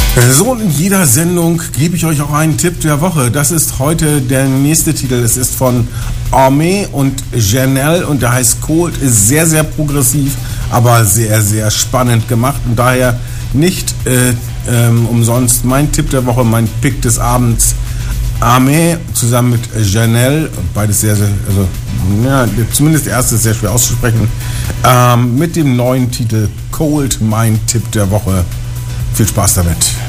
So, in jeder Sendung gebe ich euch auch einen Tipp der Woche. Das ist heute der nächste Titel. Es ist von Armé und Janelle und der heißt Cold. Ist sehr, sehr progressiv, aber sehr, sehr spannend gemacht und daher nicht umsonst mein Tipp der Woche, mein Pick des Abends. Armé zusammen mit Janelle, beides sehr, sehr, also ja, zumindest der erste ist sehr schwer auszusprechen, mit dem neuen Titel Cold, mein Tipp der Woche. Viel Spaß damit.